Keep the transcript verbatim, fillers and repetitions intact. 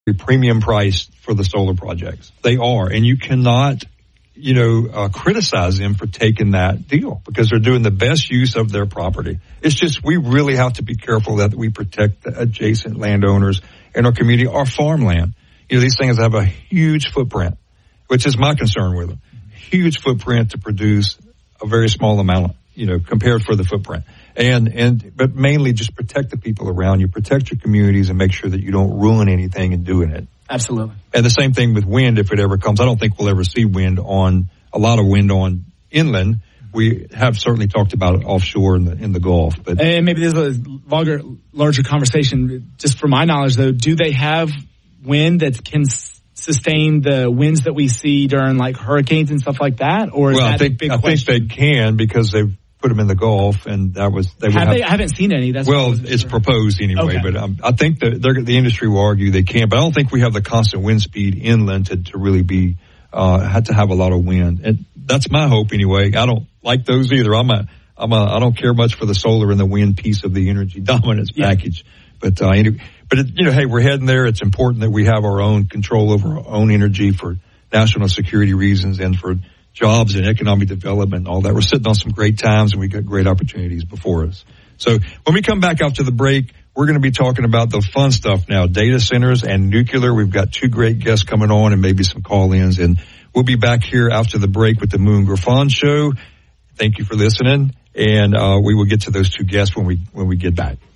premium price for the solar projects. They are, and you cannot, you know, uh, criticize them for taking that deal because they're doing the best use of their property. It's just we really have to be careful that we protect the adjacent landowners in our community, our farmland. You know, these things have a huge footprint, which is my concern with them. Huge footprint to produce a very small amount, you know, compared for the footprint. And, and, but mainly just protect the people around you, protect your communities and make sure that you don't ruin anything in doing it. Absolutely. And the same thing with wind, if it ever comes. I don't think we'll ever see wind on, a lot of wind on inland. We have certainly talked about it offshore in the, in the Gulf. But and maybe there's a longer, larger conversation. Just from my knowledge, though, do they have wind that can sustain the winds that we see during like hurricanes and stuff like that? Or is well, that I think, a big I question? think they can because they've put them in the Gulf, and that was they would have have, they, I haven't seen any. That's well, it's sure. proposed anyway, okay. but um, I think the the industry will argue they can, but I don't think we have the constant wind speed inland to, to really be uh, had to have a lot of wind, and that's my hope anyway. I don't like those either. I'm a I'm a I don't care much for the solar and the wind piece of the energy dominance yeah. package, but uh, anyway, but it, you know, hey, we're heading there. It's important that we have our own control over our own energy for national security reasons and for jobs and economic development and all that. We're sitting on some great times and we got great opportunities before us. So when we come back after the break, we're going to be talking about the fun stuff now, data centers and nuclear. We've got two great guests coming on and maybe some call-ins, and we'll be back here after the break with the Moon Griffon Show. Thank you for listening, and uh, we will get to those two guests when we when we get back.